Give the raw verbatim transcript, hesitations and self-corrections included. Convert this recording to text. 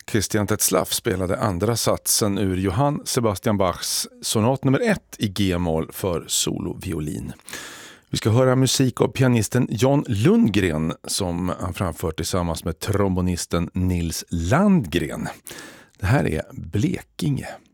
Christian Tetzlaff spelade andra satsen ur Johann Sebastian Bachs sonat nummer ett i G-moll för soloviolin. Vi ska höra musik av pianisten John Lundgren som han framfört tillsammans med trombonisten Nils Landgren. Det här är Blekinge.